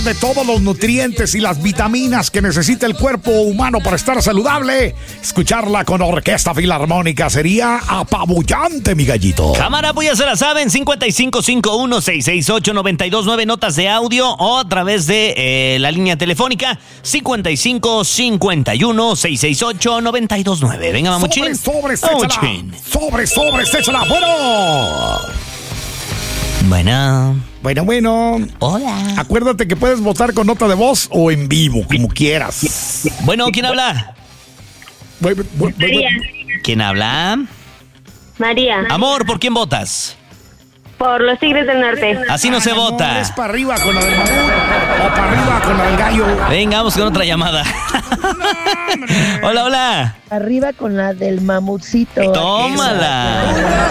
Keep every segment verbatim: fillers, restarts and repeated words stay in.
de todos los nutrientes y las vitaminas que necesita el cuerpo humano para estar saludable, escucharla con Orquesta Filarmónica sería apabullante, mi gallito. Cámara, pues ya se la saben, cincuenta y cinco cincuenta y uno, seiscientos sesenta y ocho, noventa y dos nueve, notas de audio o a través de eh, la línea telefónica cincuenta y cinco cincuenta y uno, seiscientos sesenta y ocho, noventa y dos nueve. Venga, mamuchín. Sobre, sobre, échala. Sobre, sobre, échala. Bueno. Bueno. Bueno, bueno. Hola. Acuérdate que puedes votar con nota de voz o en vivo, como quieras. Bueno, ¿quién habla? María. ¿Quién habla? María. Amor, ¿por quién votas? Por los Tigres del Norte. Así no se vota. ¿Es para arriba con la del mamut o para arriba con la del gallo? Venga, vamos con otra llamada. Hola, hola. Arriba con la del mamutcito. Tómala.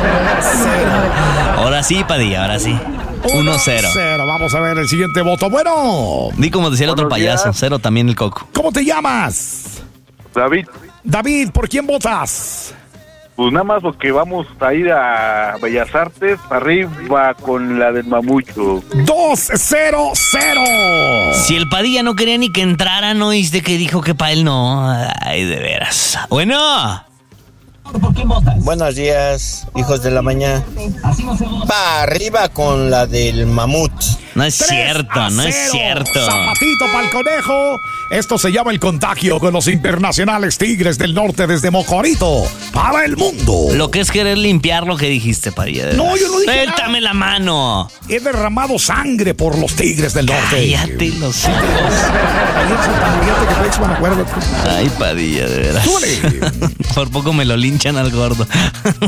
Ahora sí, Padilla, ahora sí. uno cero. Cero. Vamos a ver el siguiente voto. Bueno. Di como decía el otro Buenos payaso. días. Cero también el coco. ¿Cómo te llamas? David, David, ¿por quién votas? pues nada más porque vamos a ir a Bellas Artes, arriba con la del mamucho. dos cero cero. Si el Padilla no quería ni que entrara, ¿no oíste que dijo que para él no? Ay, de veras. Bueno. ¿Por quién votas? Buenos días, hijos de la mañana. Pa' arriba con la del mamut. No es cierto, no es cierto. Zapatito para el conejo. Esto se llama el contagio con los internacionales Tigres del Norte desde Mocorito para el mundo. Lo que es querer limpiar lo que dijiste, Padilla. de No, veras. yo no dije Suéltame la mano. He derramado sangre por los Tigres del Norte. Cállate los ojos. Ahí en Santa Marieta, que Texas, me acuerdo. Ay, Padilla, de veras. Súbele. Por poco me lo linchan al gordo.